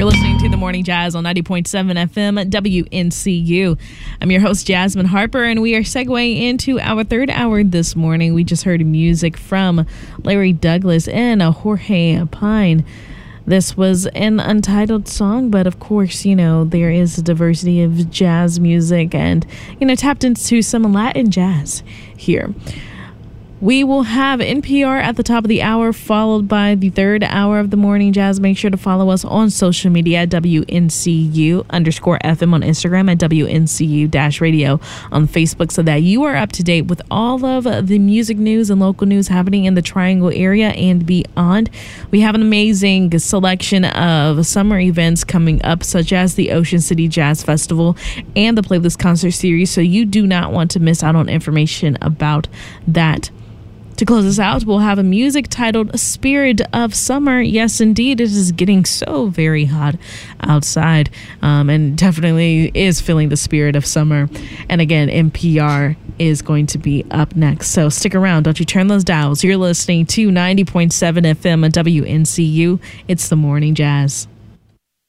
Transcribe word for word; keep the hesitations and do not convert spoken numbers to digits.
You're listening to The Morning Jazz on ninety point seven F M W N C U. I'm your host, Jasmine Harper, and we are segueing into our third hour this morning. We just heard music from Larry Douglas and Jorge Pine. This was an untitled song, but of course, you know, there is a diversity of jazz music and, you know, tapped into some Latin jazz here. We will have N P R at the top of the hour, followed by the third hour of the morning jazz. Make sure to follow us on social media at W N C U underscore F M on Instagram, at W N C U dash radio on Facebook, so that you are up to date with all of the music news and local news happening in the Triangle area and beyond. We have an amazing selection of summer events coming up, such as the Ocean City Jazz Festival and the Playlist Concert Series, so you do not want to miss out on information about that. To close us out, we'll have a music titled Spirit of Summer. Yes, indeed, it is getting so very hot outside, um, and definitely is feeling the spirit of summer. And again, N P R is going to be up next. So stick around. Don't you turn those dials. You're listening to ninety point seven F M at W N C U. It's The Morning Jazz.